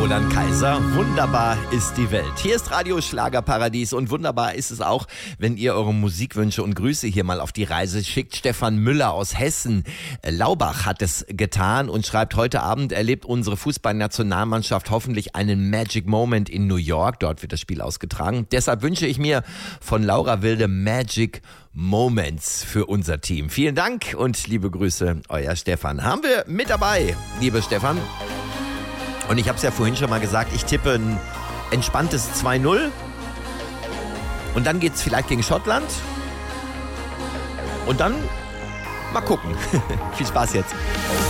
Roland Kaiser. Wunderbar ist die Welt. Hier ist Radio Schlagerparadies und wunderbar ist es auch, wenn ihr eure Musikwünsche und Grüße hier mal auf die Reise schickt. Stefan Müller aus Hessen, Laubach hat es getan und schreibt, heute Abend erlebt unsere Fußballnationalmannschaft hoffentlich einen Magic Moment in New York. Dort wird das Spiel ausgetragen. Deshalb wünsche ich mir von Laura Wilde Magic Moments für unser Team. Vielen Dank und liebe Grüße, euer Stefan. Haben wir mit dabei, liebe Stefan. Und ich habe es ja vorhin schon mal gesagt, ich tippe ein entspanntes 2-0. Und dann geht es vielleicht gegen Schottland. Und dann mal gucken. Viel Spaß jetzt.